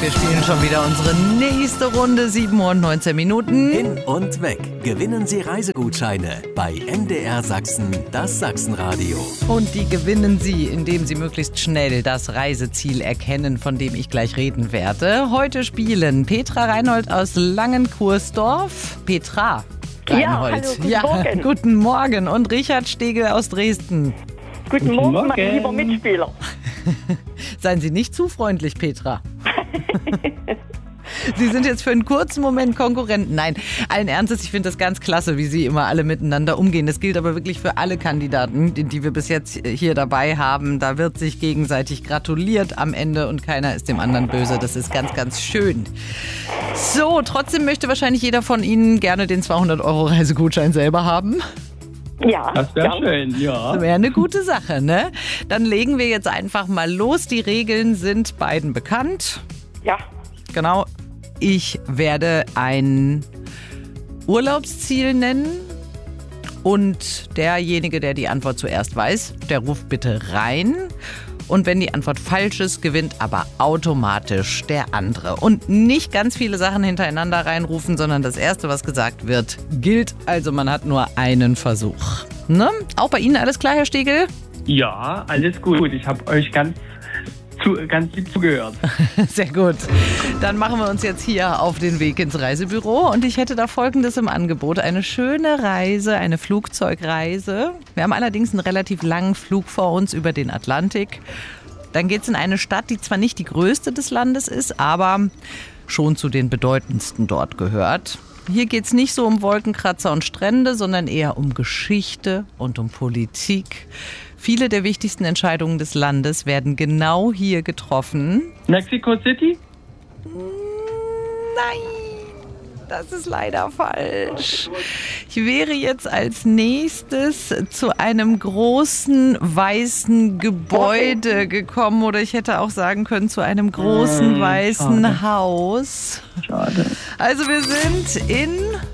Wir spielen schon wieder unsere nächste Runde, 7 Uhr und 19 Minuten. Hin und weg. Gewinnen Sie Reisegutscheine bei MDR Sachsen, das Sachsenradio. Und die gewinnen Sie, indem Sie möglichst schnell das Reiseziel erkennen, von dem ich gleich reden werde. Heute spielen Petra Reinhold aus Langenkursdorf. Petra Reinhold. Ja, hallo, guten Morgen. Guten Morgen. Und Richard Stegel aus Dresden. Guten Morgen, mein lieber Mitspieler. Seien Sie nicht zu freundlich, Petra. Sie sind jetzt für einen kurzen Moment Konkurrenten. Nein, allen Ernstes, ich finde das ganz klasse, wie Sie immer alle miteinander umgehen. Das gilt aber wirklich für alle Kandidaten, die wir bis jetzt hier dabei haben. Da wird sich gegenseitig gratuliert am Ende und keiner ist dem anderen böse. Das ist ganz, ganz schön. So, trotzdem möchte wahrscheinlich jeder von Ihnen gerne den 200-Euro-Reisegutschein selber haben. Ja, das wäre schön, ja. Das wäre eine gute Sache, ne? Dann legen wir jetzt einfach mal los. Die Regeln sind beiden bekannt. Ja. Genau. Ich werde ein Urlaubsziel nennen und derjenige, der die Antwort zuerst weiß, der ruft bitte rein. Und wenn die Antwort falsch ist, gewinnt aber automatisch der andere. Und nicht ganz viele Sachen hintereinander reinrufen, sondern das Erste, was gesagt wird, gilt. Also man hat nur einen Versuch. Ne? Auch bei Ihnen alles klar, Herr Stegel? Ja, alles gut. Ich habe euch ganz lieb zugehört. Sehr gut. Dann machen wir uns jetzt hier auf den Weg ins Reisebüro und ich hätte da Folgendes im Angebot. Eine schöne Reise, eine Flugzeugreise. Wir haben allerdings einen relativ langen Flug vor uns über den Atlantik. Dann geht es in eine Stadt, die zwar nicht die größte des Landes ist, aber schon zu den bedeutendsten dort gehört. Hier geht es nicht so um Wolkenkratzer und Strände, sondern eher um Geschichte und um Politik. Viele der wichtigsten Entscheidungen des Landes werden genau hier getroffen. Mexico City? Nein, das ist leider falsch. Ich wäre jetzt als nächstes zu einem großen weißen Gebäude gekommen oder ich hätte auch sagen können zu einem großen weißen Haus. Schade. Also wir sind in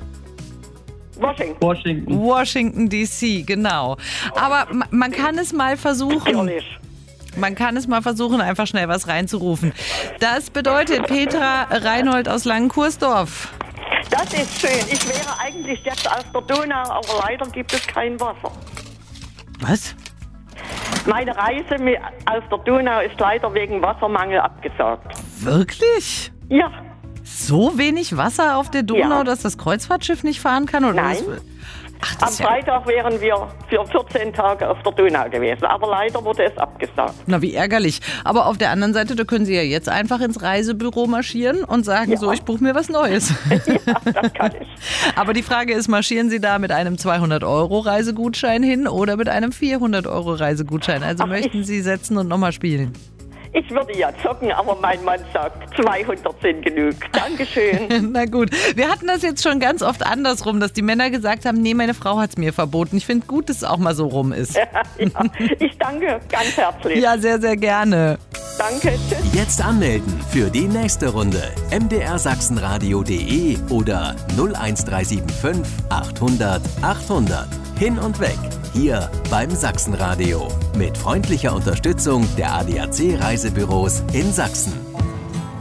Washington D.C., genau. Aber man kann es mal versuchen. Man kann es mal versuchen, einfach schnell was reinzurufen. Das bedeutet Petra Reinhold aus Langenkursdorf. Das ist schön. Ich wäre eigentlich jetzt aus der Donau, aber leider gibt es kein Wasser. Was? Meine Reise aus der Donau ist leider wegen Wassermangel abgesagt. Wirklich? Ja. So wenig Wasser auf der Donau, Ja. dass das Kreuzfahrtschiff nicht fahren kann? Oder Nein. Am Freitag wären wir für 14 Tage auf der Donau gewesen, aber leider wurde es abgesagt. Na, wie ärgerlich. Aber auf der anderen Seite, da können Sie ja jetzt einfach ins Reisebüro marschieren und sagen, so, ich buche mir was Neues. Ja, das kann ich. Aber die Frage ist, marschieren Sie da mit einem 200-Euro-Reisegutschein hin oder mit einem 400-Euro-Reisegutschein? Also möchten Sie setzen und nochmal spielen? Ich würde ja zocken, aber mein Mann sagt, 200 sind genug. Dankeschön. Na gut, wir hatten das jetzt schon ganz oft andersrum, dass die Männer gesagt haben, nee, meine Frau hat es mir verboten. Ich finde gut, dass es auch mal so rum ist. Ja, ich danke ganz herzlich. Ja, sehr, sehr gerne. Danke, tschüss. Jetzt anmelden für die nächste Runde. mdrsachsenradio.de oder 01375 800 800. Hin und weg. Hier beim Sachsenradio. Mit freundlicher Unterstützung der ADAC Reisebüros in Sachsen.